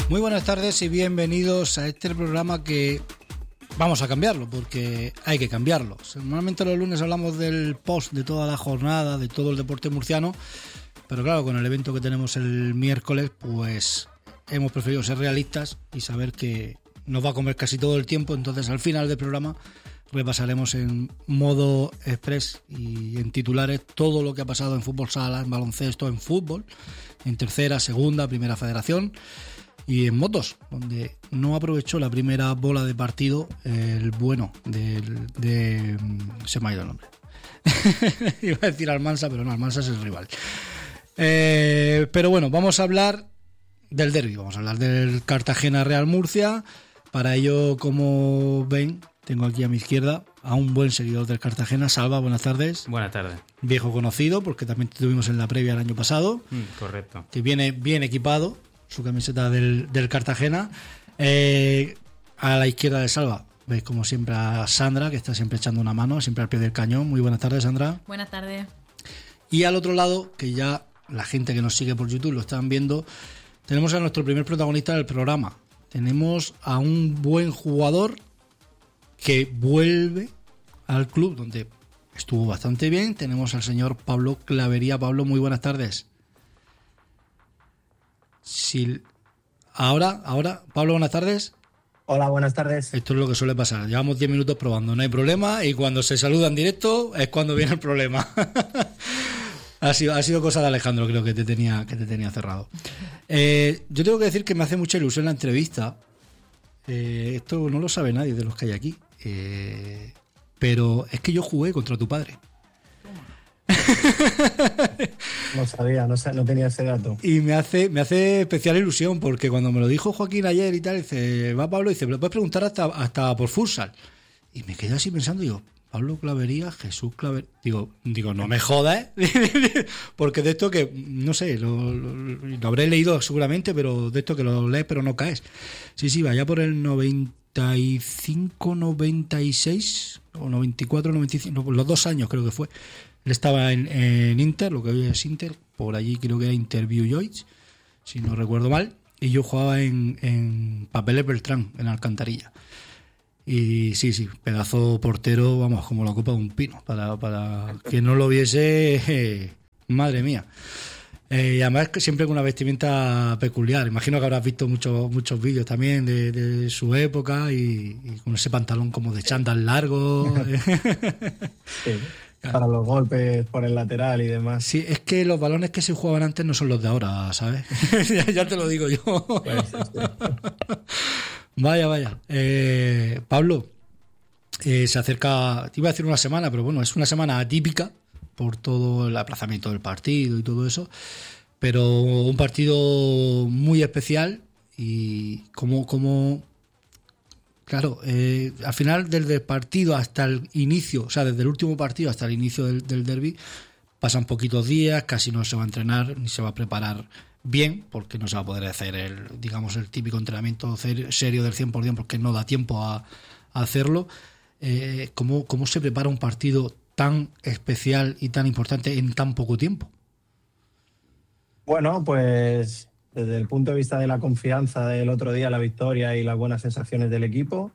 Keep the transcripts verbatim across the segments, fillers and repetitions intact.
Muy buenas tardes y bienvenidos a este programa que vamos a cambiarlo porque hay que cambiarlo. Normalmente los lunes hablamos del post de toda la jornada, de todo el deporte murciano, pero claro, con el evento que tenemos el miércoles, pues hemos preferido ser realistas y saber que nos va a comer casi todo el tiempo. Entonces al final del programa repasaremos en modo express y en titulares todo lo que ha pasado en fútbol sala, en baloncesto, en fútbol, en tercera, segunda, primera federación y en motos, donde no aprovechó la primera bola de partido el bueno del, de... se me ha ido el nombre. Iba a decir Almansa, pero no, Almansa es el rival. Eh, pero bueno, vamos a hablar del derbi, vamos a hablar del Cartagena Real Murcia. Para ello, como ven, tengo aquí a mi izquierda a un buen seguidor del Cartagena. Salva, buenas tardes. Buenas tardes. Viejo conocido, porque también te tuvimos en la previa el año pasado. Mm, correcto. Que viene bien equipado, su camiseta del, del Cartagena. Eh, a la izquierda de Salva, veis como siempre a Sandra, que está siempre echando una mano, siempre al pie del cañón. Muy buenas tardes, Sandra. Buenas tardes. Y al otro lado, que ya la gente que nos sigue por YouTube lo están viendo, tenemos a nuestro primer protagonista del programa. Tenemos a un buen jugador que vuelve al club donde estuvo bastante bien. Tenemos al señor Pablo Clavería. Pablo, muy buenas tardes. Si... Ahora, ahora, Pablo, buenas tardes. Hola, buenas tardes. Esto es lo que suele pasar. Llevamos diez minutos probando, no hay problema. Y cuando se saluda en directo es cuando viene el problema. ha, sido, ha sido cosa de Alejandro, creo que te tenía, que te tenía cerrado. Eh, yo tengo que decir que me hace mucha ilusión la entrevista. Eh, esto no lo sabe nadie de los que hay aquí. Eh, pero es que yo jugué contra tu padre. No sabía, no, no tenía ese dato. Y me hace, me hace especial ilusión porque cuando me lo dijo Joaquín ayer y tal, dice, va Pablo, dice, me lo puedes preguntar hasta, hasta por futsal. Y me quedé así pensando, digo, Pablo Clavería, Jesús Clavería. Digo, digo, no me jodas, ¿eh? Porque de esto que, no sé, lo, lo, lo habré leído seguramente, pero de esto que lo lees pero no caes. Sí, sí, vaya por el noventa y cinco, noventa y seis o noventa y cuatro, noventa y cinco, los dos años creo que fue. Él estaba en, en Inter, lo que hoy es Inter, por allí creo que era Interview Joyce, si no recuerdo mal, y yo jugaba en, en Papeles Beltrán, en Alcantarilla. Y sí, sí, pedazo portero, vamos, como la copa de un pino, para, para que no lo viese, eh, madre mía. Eh, y además que siempre con una vestimenta peculiar. Imagino que habrás visto muchos muchos vídeos también de, de su época y, y con ese pantalón como de chándal largo. Sí. Para los golpes por el lateral y demás. Sí, es que los balones que se jugaban antes no son los de ahora, ¿sabes? ya, ya te lo digo yo. Pues, sí, sí. Vaya, vaya. Eh, Pablo, eh, se acerca, te iba a decir una semana, pero bueno, es una semana atípica por todo el aplazamiento del partido y todo eso, pero un partido muy especial y como... como Claro, eh, al final desde el partido hasta el inicio, o sea, desde el último partido hasta el inicio del, del derbi, pasan poquitos días, casi no se va a entrenar ni se va a preparar bien, porque no se va a poder hacer el, digamos, el típico entrenamiento serio del cien por ciento, porque no da tiempo a, a hacerlo. Eh, ¿cómo, ¿Cómo se prepara un partido tan especial y tan importante en tan poco tiempo? Bueno, pues... desde el punto de vista de la confianza del otro día, la victoria y las buenas sensaciones del equipo.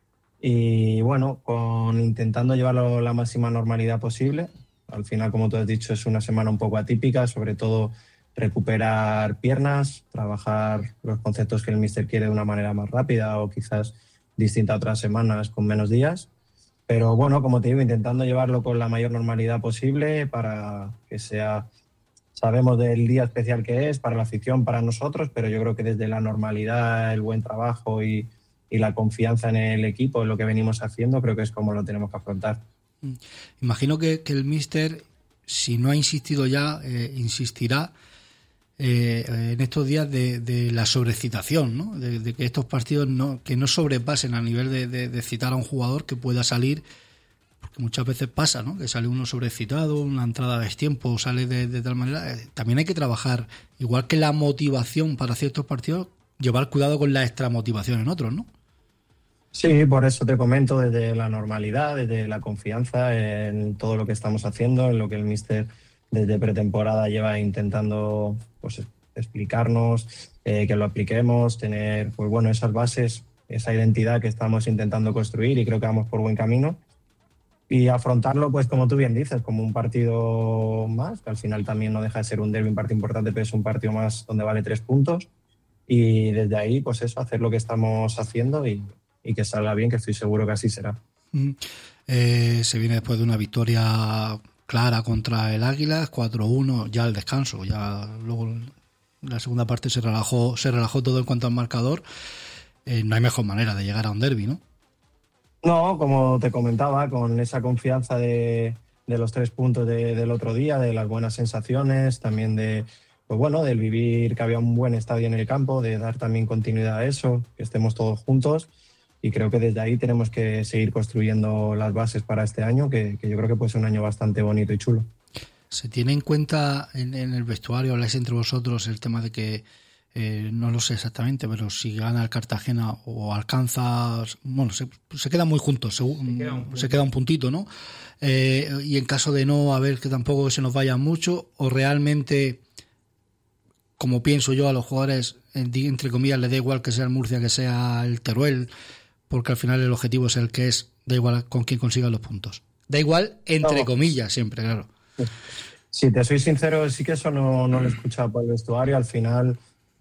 Y bueno, con intentando llevarlo a la máxima normalidad posible. Al final, como tú has dicho, es una semana un poco atípica, sobre todo recuperar piernas, trabajar los conceptos que el míster quiere de una manera más rápida o quizás distinta a otras semanas con menos días. Pero bueno, como te digo, intentando llevarlo con la mayor normalidad posible para que sea... Sabemos del día especial que es para la afición, para nosotros, pero yo creo que desde la normalidad, el buen trabajo y, y la confianza en el equipo, en lo que venimos haciendo, creo que es como lo tenemos que afrontar. Imagino que, que el míster, si no ha insistido ya, eh, insistirá eh, en estos días de, de la sobrecitación, ¿no? De, de que estos partidos no, que no sobrepasen a nivel de, de, de citar a un jugador que pueda salir. Porque muchas veces pasa, ¿no? Que sale uno sobrecitado, una entrada a destiempo, sale de, de tal manera. También hay que trabajar, igual que la motivación para ciertos partidos, llevar cuidado con la extra motivación en otros, ¿no? Sí, por eso te comento, desde la normalidad, desde la confianza en todo lo que estamos haciendo, en lo que el míster desde pretemporada lleva intentando pues, explicarnos, eh, que lo apliquemos, tener pues bueno, esas bases, esa identidad que estamos intentando construir y creo que vamos por buen camino. Y afrontarlo, pues como tú bien dices, como un partido más, que al final también no deja de ser un derbi, un partido importante, pero es un partido más donde vale tres puntos. Y desde ahí, pues eso, hacer lo que estamos haciendo y, y que salga bien, que estoy seguro que así será. Mm. Eh, se viene después de una victoria clara contra el Águilas, cuatro uno, ya al descanso. Ya luego en la segunda parte se relajó, se relajó todo en cuanto al marcador. Eh, no hay mejor manera de llegar a un derbi, ¿no? No, como te comentaba, con esa confianza de, de los tres puntos de, del otro día, de las buenas sensaciones, también de, pues bueno, del vivir que había un buen estadio en el campo, de dar también continuidad a eso, que estemos todos juntos. Y creo que desde ahí tenemos que seguir construyendo las bases para este año, que, que yo creo que puede ser un año bastante bonito y chulo. ¿Se tiene en cuenta en, en el vestuario, habláis entre vosotros, el tema de que Eh, no lo sé exactamente, pero si gana el Cartagena o alcanza, bueno, se, se quedan muy juntos, se, se, queda, un se queda un puntito, ¿no? Eh, y en caso de no, a ver que tampoco se nos vaya mucho, o realmente, como pienso yo, a los jugadores, entre comillas, les da igual que sea el Murcia, que sea el Teruel, porque al final el objetivo es el que es, da igual con quién consiga los puntos. Da igual, entre no. comillas, siempre, claro. Si te soy sincero, sí que eso no, no lo he escuchado por el vestuario, al final...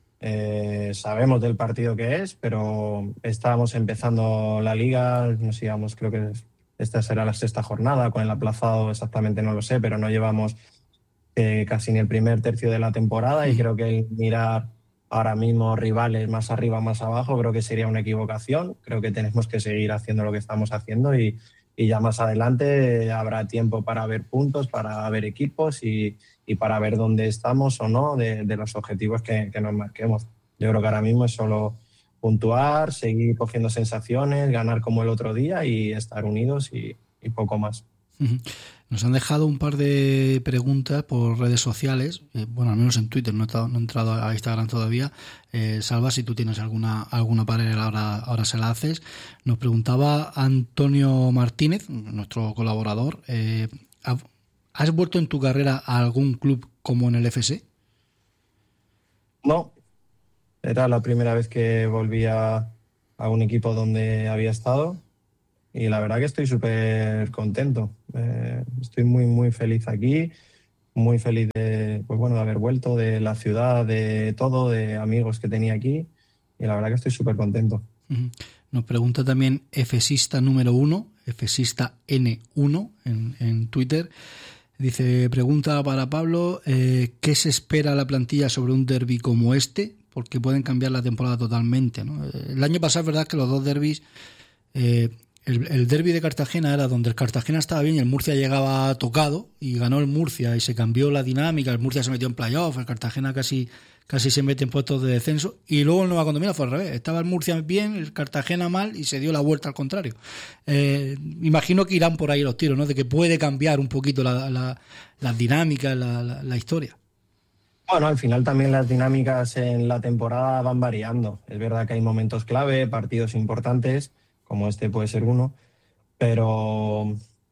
Eh, sabemos del partido que es, pero estábamos empezando la liga, nos íbamos, creo que esta será la sexta jornada, con el aplazado exactamente no lo sé, pero no llevamos eh, casi ni el primer tercio de la temporada y creo que el mirar ahora mismo rivales más arriba, más abajo, creo que sería una equivocación. Creo que tenemos que seguir haciendo lo que estamos haciendo y, y ya más adelante habrá tiempo para ver puntos, para ver equipos y y para ver dónde estamos o no de, de los objetivos que, que nos marquemos. Yo creo que ahora mismo es solo puntuar, seguir cogiendo sensaciones, ganar como el otro día y estar unidos y, y poco más. Nos han dejado un par de preguntas por redes sociales, eh, bueno, al menos en Twitter, no he, estado, no he entrado a Instagram todavía. Eh, Salva, si tú tienes alguna alguna paralela, ahora, ahora se la haces. Nos preguntaba Antonio Martínez, nuestro colaborador, eh, ¿has vuelto en tu carrera a algún club como en el F S? No, era la primera vez que volvía a un equipo donde había estado y la verdad que estoy súper contento. Eh, estoy muy, muy feliz aquí, muy feliz de, pues bueno, de haber vuelto, de la ciudad, de todo, de amigos que tenía aquí y la verdad que estoy súper contento. Uh-huh. Nos pregunta también Efesista número uno, Efesista N uno en, en Twitter. Dice, pregunta para Pablo, eh, ¿qué se espera a la plantilla sobre un derbi como este? Porque pueden cambiar la temporada totalmente, ¿no? El año pasado es verdad que los dos derbis, eh, el, el derbi de Cartagena era donde el Cartagena estaba bien y el Murcia llegaba tocado y ganó el Murcia y se cambió la dinámica, el Murcia se metió en playoff, el Cartagena casi, casi se mete en puestos de descenso y luego el Nueva Condomina fue al revés, estaba el Murcia bien, el Cartagena mal y se dio la vuelta al contrario. Eh, imagino que irán por ahí los tiros, ¿no? De que puede cambiar un poquito la, la, las dinámicas, la, la, la historia. Bueno, al final también las dinámicas en la temporada van variando. Es verdad que hay momentos clave, partidos importantes, como este puede ser uno, pero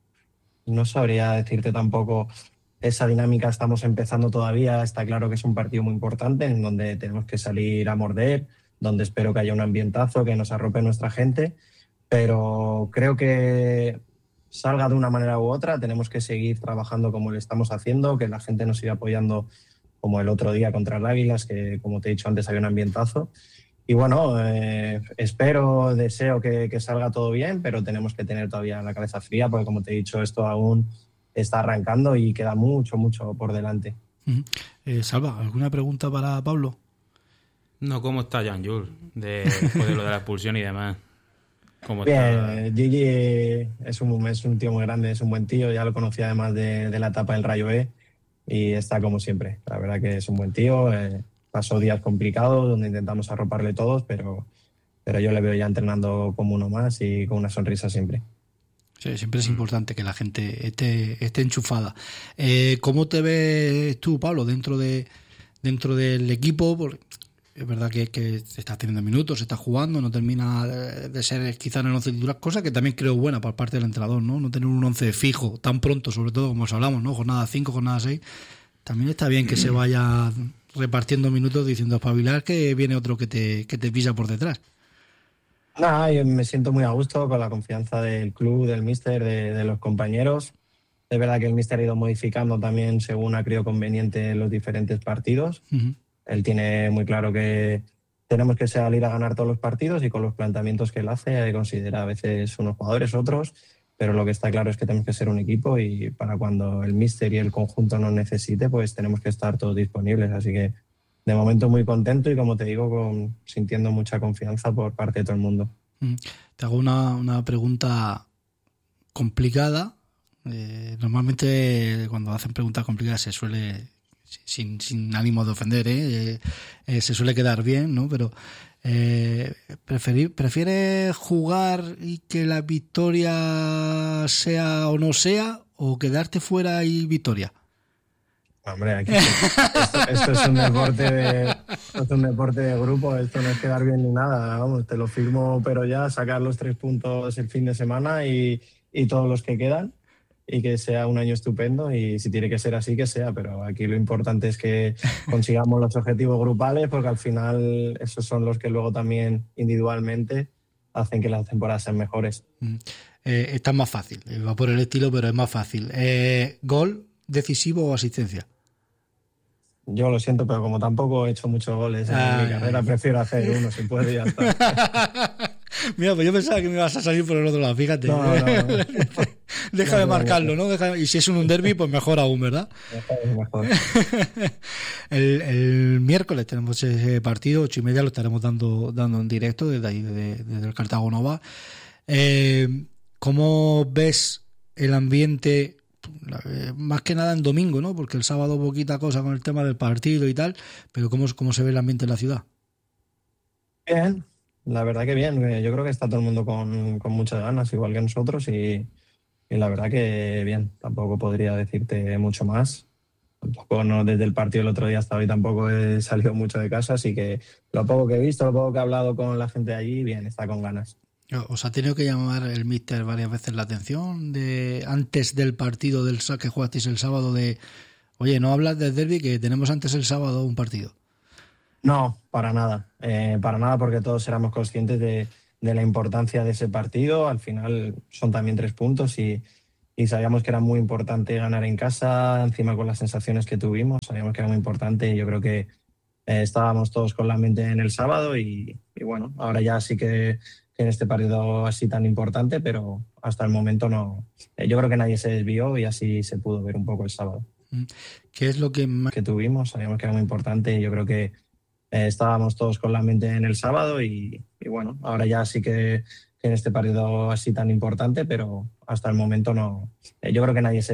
no sabría decirte tampoco esa dinámica. Estamos empezando todavía, está claro que es un partido muy importante en donde tenemos que salir a morder, donde espero que haya un ambientazo, que nos arrope nuestra gente, pero creo que salga de una manera u otra, tenemos que seguir trabajando como lo estamos haciendo, que la gente nos siga apoyando como el otro día contra el Águilas, que como te he dicho antes había un ambientazo. Y bueno, eh, espero, deseo que, que salga todo bien, pero tenemos que tener todavía la cabeza fría, porque como te he dicho, esto aún está arrancando y queda mucho, mucho por delante. Uh-huh. Eh, Salva, ¿alguna pregunta para Pablo? No, ¿cómo está Jan Jules? De, de lo de la expulsión y demás. ¿Cómo bien, está? Gigi es un, es un tío muy grande, es un buen tío, ya lo conocía además de, de la etapa del Rayo E y está como siempre. La verdad que es un buen tío, eh, pasó días complicados donde intentamos arroparle todos, pero, pero yo le veo ya entrenando como uno más y con una sonrisa siempre. Sí, siempre es importante que la gente esté, esté enchufada. Eh, ¿Cómo te ves tú, Pablo, dentro de dentro del equipo? Porque es verdad que, que estás teniendo minutos, estás jugando, no termina de ser quizá en el once titular, cosa que también creo buena por parte del entrenador, ¿no? No tener un once fijo tan pronto, sobre todo como os hablamos, ¿no? Jornada cinco, jornada seis. También está bien que se vaya repartiendo minutos diciendo espabilar que viene otro que te, que te pisa por detrás. Nada, yo me siento muy a gusto con la confianza del club, del míster, de, de los compañeros. Es verdad que el míster ha ido modificando también según ha creído conveniente los diferentes partidos. Uh-huh. Él tiene muy claro que tenemos que salir a ganar todos los partidos y con los planteamientos que él hace considera a veces unos jugadores, otros, pero lo que está claro es que tenemos que ser un equipo y para cuando el míster y el conjunto nos necesite, pues tenemos que estar todos disponibles. Así que de momento muy contento y, como te digo, con, sintiendo mucha confianza por parte de todo el mundo. Te hago una, una pregunta complicada. Eh, normalmente cuando hacen preguntas complicadas se suele, sin, sin ánimo de ofender, ¿eh? Eh, eh, se suele quedar bien, ¿no? Pero eh, ¿prefieres jugar y que la victoria sea o no sea, o quedarte fuera y victoria? Hombre, aquí, esto, esto es un deporte de esto es un deporte de grupo, esto no es quedar bien ni nada, vamos, te lo firmo, pero ya sacar los tres puntos el fin de semana y, y todos los que quedan, y que sea un año estupendo, y si tiene que ser así, que sea, pero aquí lo importante es que consigamos los objetivos grupales, porque al final esos son los que luego también individualmente hacen que las temporadas sean mejores. Mm. Eh, está más fácil, va por el estilo, pero es más fácil. Eh, ¿Gol decisivo o asistencia? Yo lo siento, pero como tampoco he hecho muchos goles en ay, mi carrera, ay. prefiero hacer uno si puedo y ya está. Mira, pues yo pensaba que me ibas a salir por el otro lado, fíjate. No, no, no. Deja de marcarlo, ¿no? Deja, y si es un derbi, pues mejor aún, ¿verdad? Mejor. el, el miércoles tenemos ese partido, ocho y media, lo estaremos dando, dando en directo desde ahí, desde, desde el Cartago Nova. Eh, ¿Cómo ves el ambiente? Más que nada en domingo, ¿no? Porque el sábado poquita cosa con el tema del partido y tal, pero ¿cómo, cómo se ve el ambiente en la ciudad? Bien, la verdad que bien. Yo creo que está todo el mundo con, con muchas ganas, igual que nosotros, y, y la verdad que bien. Tampoco podría decirte mucho más. Tampoco, no, desde el partido el otro día hasta hoy tampoco he salido mucho de casa, así que lo poco que he visto, lo poco que he hablado con la gente de allí, bien, está con ganas. ¿Os ha tenido que llamar el míster varias veces la atención de antes del partido del que jugasteis el sábado de, oye, no hablas del derbi, que tenemos antes el sábado un partido? No, para nada. Eh, para nada, porque todos éramos conscientes de, de la importancia de ese partido. Al final son también tres puntos y, y sabíamos que era muy importante ganar en casa, encima con las sensaciones que tuvimos, sabíamos que era muy importante y yo creo que eh, estábamos todos con la mente en el sábado y, y bueno, ahora ya sí que en este partido así tan importante, pero hasta el momento no. Yo creo que nadie se desvió y así se pudo ver un poco el sábado. ¿Qué es lo que más que tuvimos? Sabíamos que era muy importante y yo creo que eh, estábamos todos con la mente en el sábado y, y bueno, ahora ya sí que en este partido así tan importante, pero hasta el momento no. Yo creo que nadie se